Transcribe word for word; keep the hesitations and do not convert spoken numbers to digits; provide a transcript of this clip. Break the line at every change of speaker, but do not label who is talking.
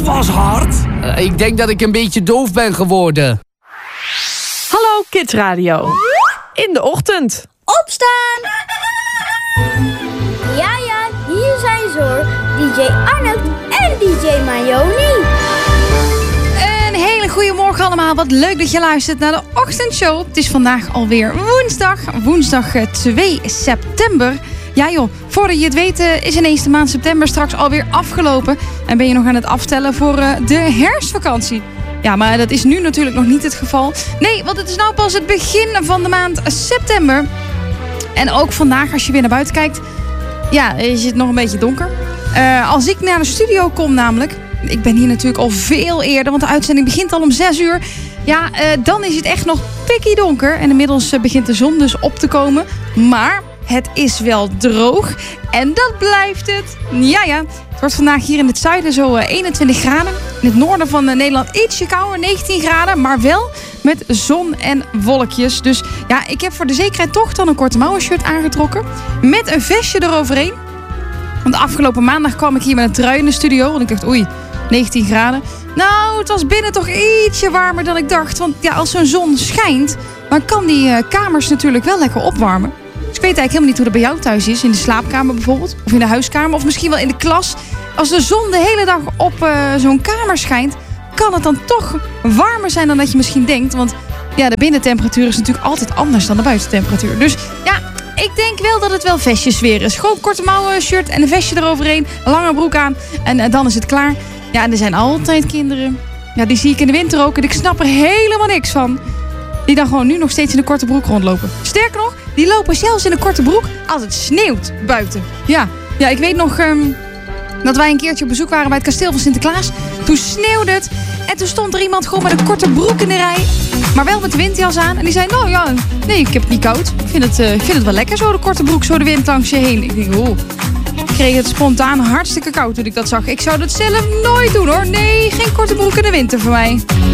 was hard.
Uh, ik denk dat ik een beetje doof ben geworden.
Hallo Kids Radio. In de ochtend.
Opstaan! Ja, ja, hier zijn ze hoor. D J Arnold en D J Mayoni.
Een hele goede morgen allemaal. Wat leuk dat je luistert naar de ochtendshow. Het is vandaag alweer woensdag. Woensdag twee september. Ja joh, voordat je het weet is ineens de maand september straks alweer afgelopen. En ben je nog aan het aftellen voor uh, de herfstvakantie. Ja, maar dat is nu natuurlijk nog niet het geval. Nee, want het is nou pas het begin van de maand september. En ook vandaag, als je weer naar buiten kijkt, ja, is het nog een beetje donker. Uh, als ik naar de studio kom namelijk, ik ben hier natuurlijk al veel eerder, want de uitzending begint al om zes uur. Ja, uh, dan is het echt nog pikkie donker. En inmiddels uh, begint de zon dus op te komen. Maar het is wel droog. En dat blijft het. Ja, ja. Het wordt vandaag hier in het zuiden zo uh, eenentwintig graden. In het noorden van uh, Nederland ietsje kouder, negentien graden. Maar wel met zon en wolkjes. Dus ja, ik heb voor de zekerheid toch dan een korte mouwen shirt aangetrokken. Met een vestje eroverheen. Want afgelopen maandag kwam ik hier met een trui in de studio. Want ik dacht, oei, negentien graden. Nou, het was binnen toch ietsje warmer dan ik dacht. Want ja, als zo'n zon schijnt, dan kan die uh, kamers natuurlijk wel lekker opwarmen. Dus ik weet eigenlijk helemaal niet hoe dat bij jou thuis is. In de slaapkamer bijvoorbeeld. Of in de huiskamer. Of misschien wel in de klas. Als de zon de hele dag op uh, zo'n kamer schijnt, kan het dan toch warmer zijn dan dat je misschien denkt. Want ja, de binnentemperatuur is natuurlijk altijd anders dan de buitentemperatuur. Dus ja, ik denk wel dat het wel vestjesfeer is. Gewoon korte mouwen shirt en een vestje eroverheen. Een lange broek aan. En uh, dan is het klaar. Ja, en er zijn altijd kinderen. Ja, die zie ik in de winter ook. En ik snap er helemaal niks van. Die dan gewoon nu nog steeds in een korte broek rondlopen. Sterker nog, die lopen zelfs in een korte broek als het sneeuwt buiten. Ja, ja ik weet nog um, dat wij een keertje op bezoek waren bij het kasteel van Sinterklaas. Toen sneeuwde het. En toen stond er iemand gewoon met een korte broek in de rij. Maar wel met de windjas aan. En die zei, nou ja, nee, ik heb het niet koud. Ik vind het, uh, ik vind het wel lekker zo, de korte broek, zo de wind langs je heen. Ik denk, oh. Ik kreeg het spontaan hartstikke koud toen ik dat zag. Ik zou dat zelf nooit doen hoor. Nee, geen korte broek in de winter voor mij.